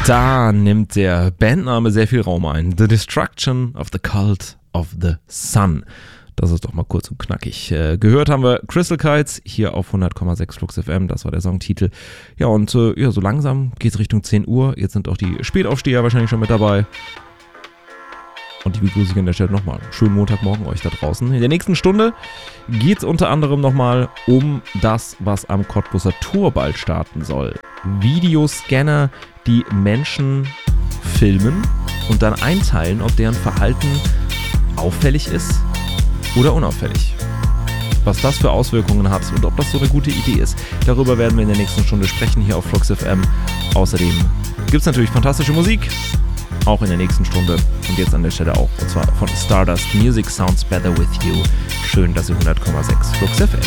Da nimmt der Bandname sehr viel Raum ein. The Destruction of the Cult of the Sun. Das ist doch mal kurz und knackig. Gehört haben wir Crystal Kites hier auf 100,6 Flux FM. Das war der Songtitel. Ja, und so langsam geht es Richtung 10 Uhr. Jetzt sind auch die Spätaufsteher wahrscheinlich schon mit dabei. Und die begrüße ich an der Stelle nochmal. Schönen Montagmorgen euch da draußen. In der nächsten Stunde geht es unter anderem nochmal um das, was am Cottbuser Tor bald starten soll. Videoscanner, die Menschen filmen und dann einteilen, ob deren Verhalten auffällig ist oder unauffällig. Was das für Auswirkungen hat und ob das so eine gute Idee ist. Darüber werden wir in der nächsten Stunde sprechen hier auf Flux FM. Außerdem gibt es natürlich fantastische Musik. Auch in der nächsten Stunde und jetzt an der Stelle auch, und zwar von Stardust. Music Sounds Better With You. Schön, dass ihr 100,6 Flux FM